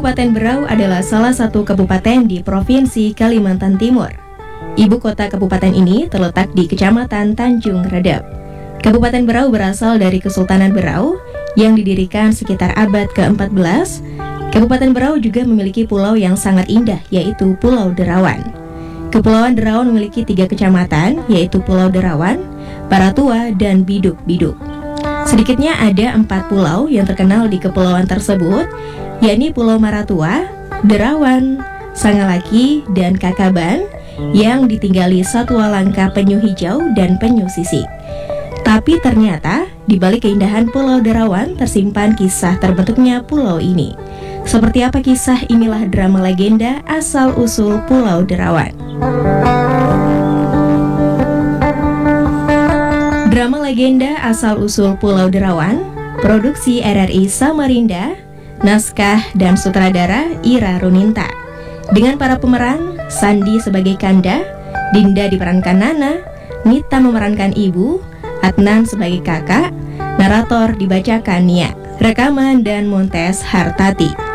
Kabupaten Berau adalah salah satu kabupaten di Provinsi Kalimantan Timur. Ibu kota kabupaten ini terletak di Kecamatan Tanjung Redep. Kabupaten Berau berasal dari Kesultanan Berau yang didirikan sekitar abad ke-14. Kabupaten Berau juga memiliki pulau yang sangat indah, yaitu Pulau Derawan. Kepulauan Derawan memiliki 3 kecamatan, yaitu Pulau Derawan, Paratua, dan Biduk-Biduk. Sedikitnya ada 4 pulau yang terkenal di kepulauan tersebut, yakni Pulau Maratua, Derawan, Sangalaki, dan Kakaban, yang ditinggali satwa langka penyu hijau dan penyu sisik. Tapi ternyata di balik keindahan Pulau Derawan tersimpan kisah terbentuknya pulau ini. Seperti apa kisah, inilah drama legenda asal-usul Pulau Derawan. Drama legenda asal-usul Pulau Derawan, produksi RRI Samarinda, naskah dan sutradara Ira Runinta. Dengan para pemeran, Sandi sebagai Kanda, Dinda diperankan Nana, Nita memerankan ibu, Adnan sebagai kakak, narator dibacakan Nia, rekaman dan montes Hartati.